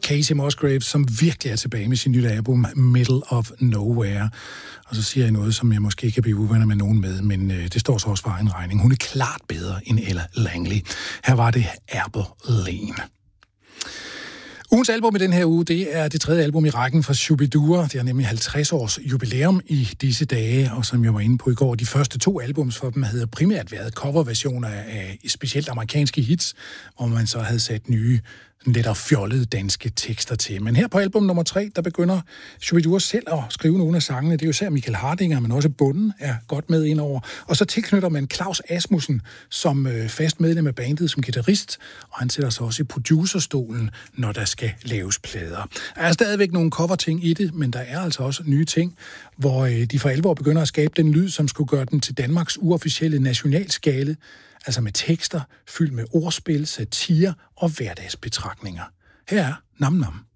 Kacey Musgraves, som virkelig er tilbage med sin nye album Middle of Nowhere. Og så siger jeg noget, som jeg måske ikke kan blive uvenner med nogen med, men det står så også for en regning. Hun er klart bedre end Ella Langley. Her var det Abilene. Ugens album i den her uge, det er det tredje album i rækken fra Shubidua. Det har nemlig 50 års jubilæum i disse dage, og som jeg var inde på i går, de første 2 albums for dem havde primært været coverversioner af specielt amerikanske hits, hvor man så havde sat nye, lettere fjollede danske tekster til. Men her på album nummer 3, der begynder Shubidua selv at skrive nogle af sangene. Det er jo især Michael Hardinger, men også Bunden er godt med indover. Og så tilknytter man Claus Asmussen som fast medlem af bandet som guitarist, og han sætter sig også i producerstolen, når der skal laves plader. Der er stadigvæk nogle cover-ting i det, men der er altså også nye ting, hvor de for alvor begynder at skabe den lyd, som skulle gøre den til Danmarks uofficielle nationalskale, altså med tekster fyldt med ordspil, satire og hverdagsbetragtninger. Her er Nam Nam.